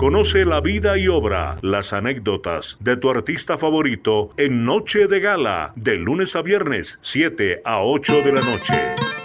Conoce la vida y obra, las anécdotas de tu artista favorito en Noche de Gala, de lunes a viernes, 7 a 8 de la noche.